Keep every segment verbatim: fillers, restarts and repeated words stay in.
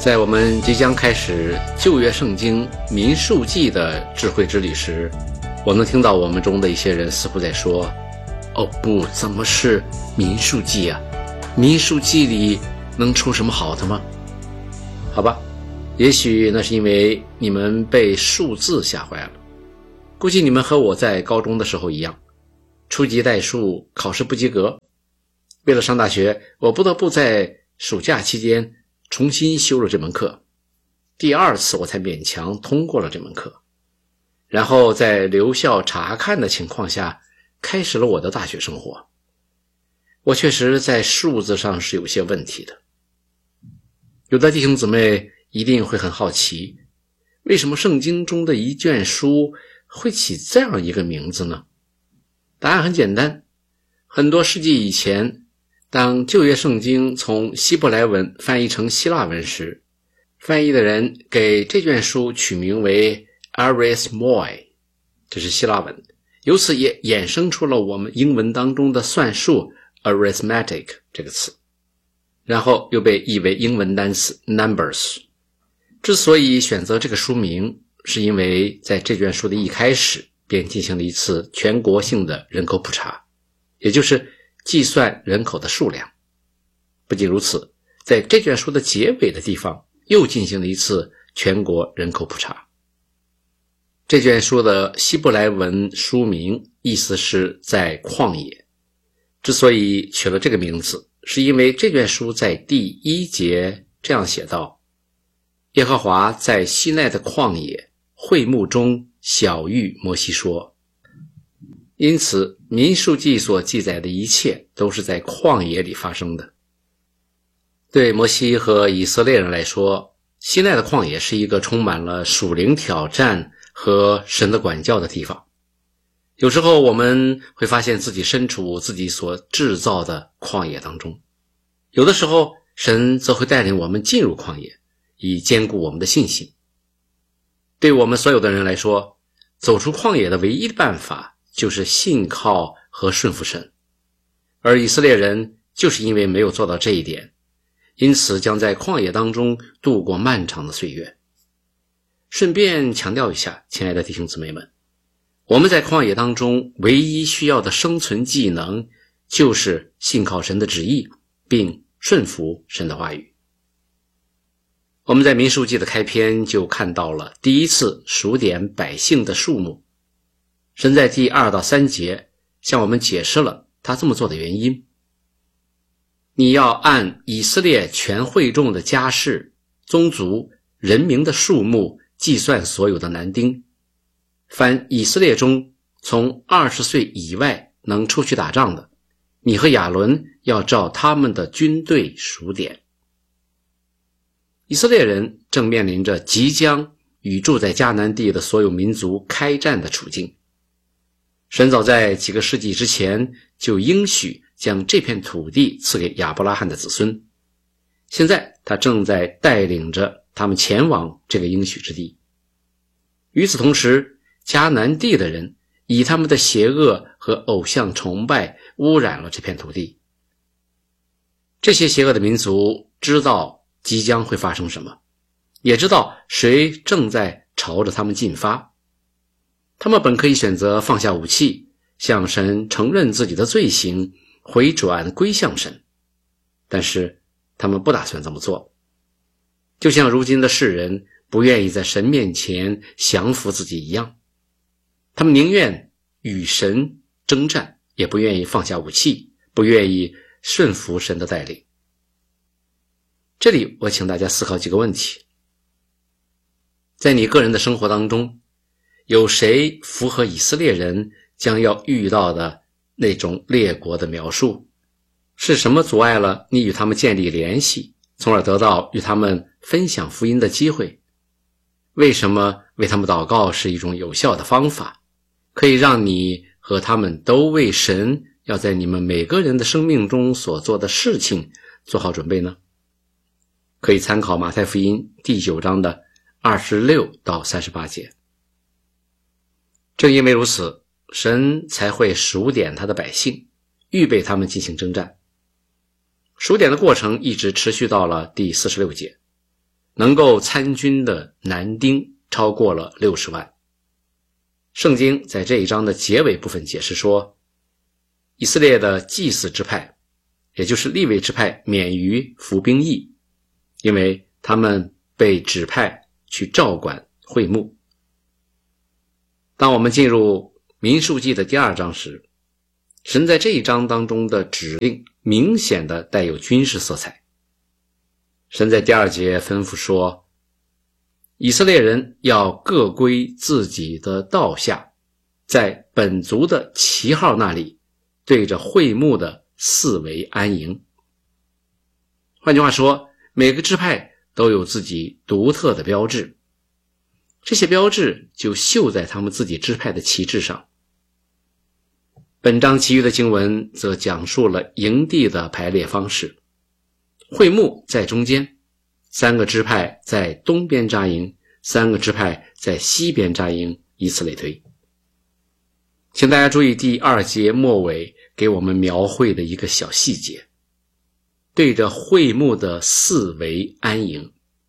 在我们即将开始旧约圣经民数记的智慧之旅时，我能听到我们中的一些人似乎在说，哦不，怎么是民数记啊？民数记里能出什么好的吗？好吧，也许那是因为你们被数字吓坏了。估计你们和我在高中的时候一样，初级代数考试不及格，为了上大学，我不得不在暑假期间重新修了这门课，第二次我才勉强通过了这门课，然后在留校查看的情况下开始了我的大学生活。我确实在数字上是有些问题的。有的弟兄姊妹一定会很好奇，为什么圣经中的一卷书会起这样一个名字呢？答案很简单，很多世纪以前，当旧约圣经从希伯来文翻译成希腊文时，翻译的人给这卷书取名为 Arismoi， 这是希腊文，由此也衍生出了我们英文当中的算术 arithmetic 这个词，然后又被译为英文单词 numbers。 之所以选择这个书名，是因为在这卷书的一开始便进行了一次全国性的人口普查，也就是计算人口的数量。不仅如此，在这卷书的结尾的地方又进行了一次全国人口普查。这卷书的希伯来文书名意思是在旷野，之所以取了这个名字，是因为这卷书在第一节这样写道：耶和华在西奈的旷野会幕中晓谕摩西说。因此民数记所记载的一切都是在旷野里发生的。对摩西和以色列人来说，西奈的旷野是一个充满了属灵挑战和神的管教的地方。有时候我们会发现自己身处自己所制造的旷野当中，有的时候神则会带领我们进入旷野，以坚固我们的信心。对我们所有的人来说，走出旷野的唯一的办法就是信靠和顺服神，而以色列人就是因为没有做到这一点，因此将在旷野当中度过漫长的岁月。顺便强调一下，亲爱的弟兄姊妹们，我们在旷野当中唯一需要的生存技能就是信靠神的旨意，并顺服神的话语。我们在民数记的开篇就看到了第一次数点百姓的数目。神在第二到三节向我们解释了他这么做的原因。你要按以色列全会众的家世、宗族、人民的数目计算所有的男丁。凡以色列中从二十岁以外能出去打仗的，你和亚伦要照他们的军队数点。以色列人正面临着即将与住在迦南地的所有民族开战的处境。神早在几个世纪之前就应许将这片土地赐给亚伯拉罕的子孙，现在他正在带领着他们前往这个应许之地。与此同时，迦南地的人以他们的邪恶和偶像崇拜污染了这片土地。这些邪恶的民族知道即将会发生什么，也知道谁正在朝着他们进发。他们本可以选择放下武器，向神承认自己的罪行，回转归向神，但是他们不打算这么做。就像如今的世人不愿意在神面前降服自己一样，他们宁愿与神征战，也不愿意放下武器，不愿意顺服神的带领。这里我请大家思考几个问题。在你个人的生活当中，有谁符合以色列人将要遇到的那种列国的描述？是什么阻碍了你与他们建立联系，从而得到与他们分享福音的机会？为什么为他们祷告是一种有效的方法，可以让你和他们都为神要在你们每个人的生命中所做的事情做好准备呢？可以参考马太福音第九章的二十六到三十八节。正因为如此，神才会数点他的百姓，预备他们进行征战。数点的过程一直持续到了第四十六节。 能够参军的男丁超过了六十万。圣经在这一章的结尾部分解释说，以色列的祭司支派，也就是利未支派，免于服兵役，因为他们被指派去照管会幕。当我们进入民数记的第二章时，神在这一章当中的指令明显的带有军事色彩。神在第二节吩咐说，以色列人要各归自己的道下，在本族的旗号那里对着会幕的四围安营。换句话说，每个支派都有自己独特的标志，这些标志就绣在他们自己支派的旗帜上。本章其余的经文则讲述了营地的排列方式，会幕在中间，三个支派在东边扎营，三个支派在西边扎营，以此类推。请大家注意第二节末尾给我们描绘的一个小细节，对着会幕的四围安营。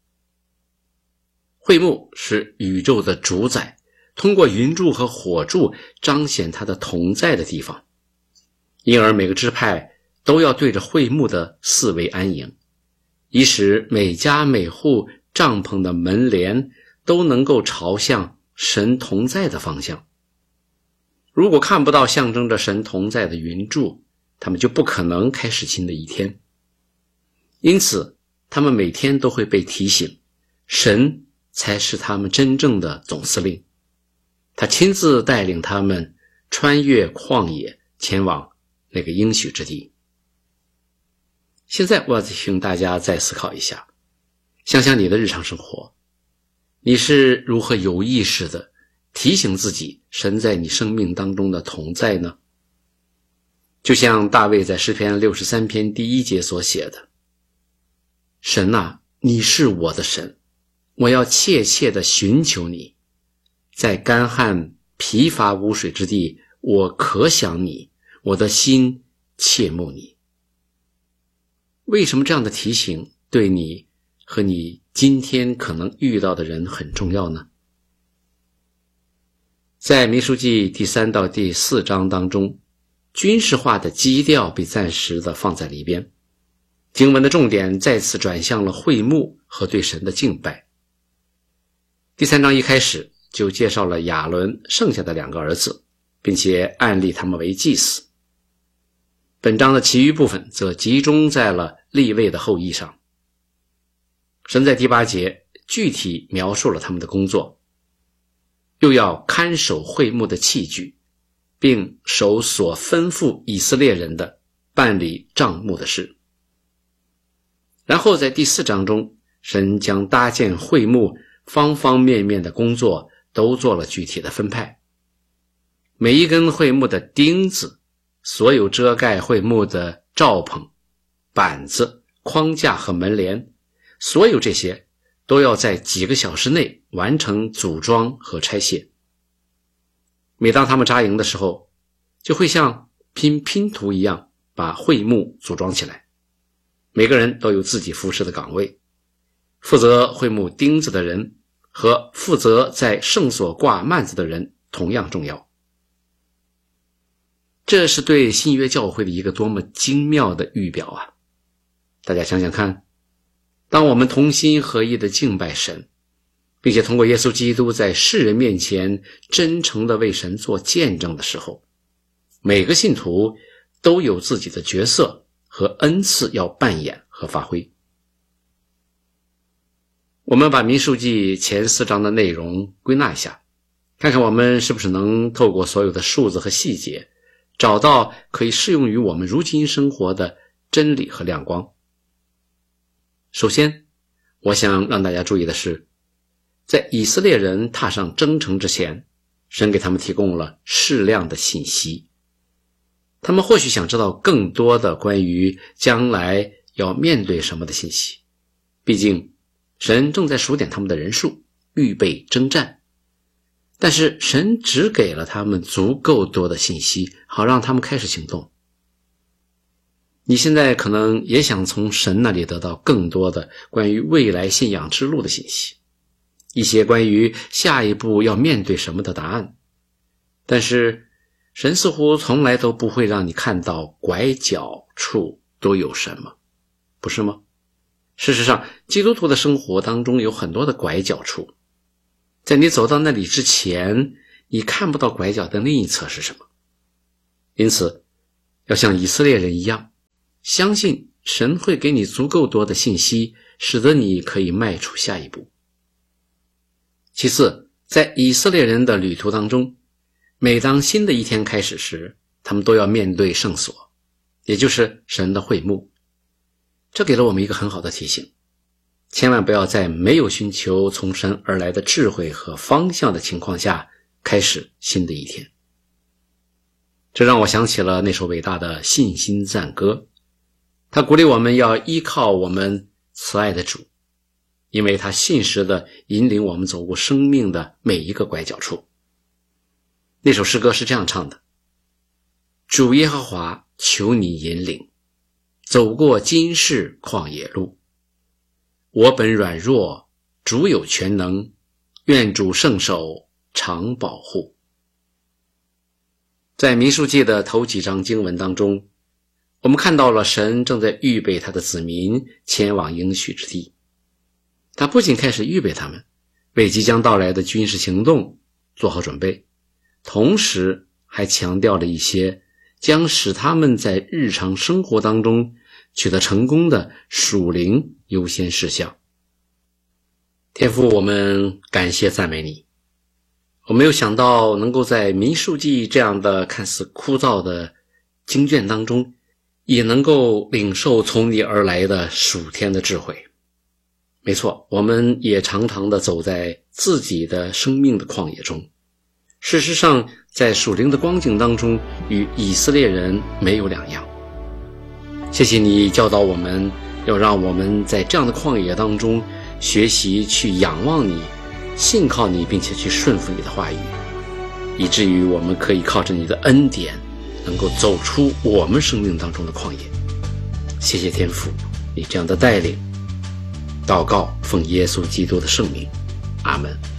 会幕是宇宙的主宰，通过云柱和火柱彰显他的同在的地方，因而每个支派都要对着会幕的四围安营，以使每家每户帐篷的门帘都能够朝向神同在的方向。如果看不到象征着神同在的云柱，他们就不可能开始新的一天。因此他们每天都会被提醒，神才是他们真正的总司令，他亲自带领他们穿越旷野，前往那个应许之地。现在我要请大家再思考一下，想想你的日常生活，你是如何有意识的提醒自己神在你生命当中的同在呢？就像大卫在诗篇六十三篇第一节所写的，神啊，你是我的神，我要切切地寻求你，在干旱疲乏无水之地，我可想你，我的心切慕你。为什么这样的提醒对你和你今天可能遇到的人很重要呢？在民数记第三到第四章当中，军事化的基调被暂时的放在了一边，经文的重点再次转向了会幕和对神的敬拜。第三章一开始就介绍了亚伦剩下的两个儿子，并且按立他们为祭司。本章的其余部分则集中在了利未的后裔上。神在第八节具体描述了他们的工作，又要看守会幕的器具，并守所吩咐以色列人的办理账目的事。然后在第四章中，神将搭建会幕方方面面的工作都做了具体的分派。每一根会幕的钉子，所有遮盖会幕的罩棚、板子、框架和门帘，所有这些都要在几个小时内完成组装和拆卸。每当他们扎营的时候，就会像拼拼图一样把会幕组装起来。每个人都有自己服侍的岗位，负责会幕钉子的人和负责在圣所挂幔子的人同样重要。这是对新约教会的一个多么精妙的预表啊！大家想想看，当我们同心合意的敬拜神，并且通过耶稣基督在世人面前真诚地为神做见证的时候，每个信徒都有自己的角色和恩赐要扮演和发挥。我们把民数记前四章的内容归纳一下，看看我们是不是能透过所有的数字和细节，找到可以适用于我们如今生活的真理和亮光。首先，我想让大家注意的是，在以色列人踏上征程之前，神给他们提供了适量的信息。他们或许想知道更多的关于将来要面对什么的信息，毕竟神正在数点他们的人数，预备征战。但是神只给了他们足够多的信息，好让他们开始行动。 你现在可能也想从神那里得到更多的关于未来信仰之路的信息，一些关于下一步要面对什么的答案。但是神似乎从来都不会让你看到拐角处都有什么，不是吗？事实上，基督徒的生活当中有很多的拐角处，在你走到那里之前，你看不到拐角的另一侧是什么。因此，要像以色列人一样，相信神会给你足够多的信息，使得你可以迈出下一步。其次，在以色列人的旅途当中，每当新的一天开始时，他们都要面对圣所，也就是神的会幕。这给了我们一个很好的提醒，千万不要在没有寻求从神而来的智慧和方向的情况下开始新的一天。这让我想起了那首伟大的信心赞歌，他鼓励我们要依靠我们慈爱的主，因为他信实地引领我们走过生命的每一个拐角处。那首诗歌是这样唱的：主耶和华，求你引领，走过今世旷野路。我本软弱，主有全能，愿主圣手常保护。在民数记的头几章经文当中，我们看到了神正在预备他的子民前往应许之地。他不仅开始预备他们，为即将到来的军事行动做好准备，同时还强调了一些将使他们在日常生活当中取得成功的属灵优先事项。天父，我们感谢赞美你，我没有想到能够在民数记这样的看似枯燥的经卷当中，也能够领受从你而来的属天的智慧。没错，我们也常常的走在自己的生命的旷野中，事实上在属灵的光景当中与以色列人没有两样。谢谢你教导我们，要让我们在这样的旷野当中学习去仰望你，信靠你，并且去顺服你的话语，以至于我们可以靠着你的恩典能够走出我们生命当中的旷野。谢谢天父你这样的带领，祷告奉耶稣基督的圣名，阿们。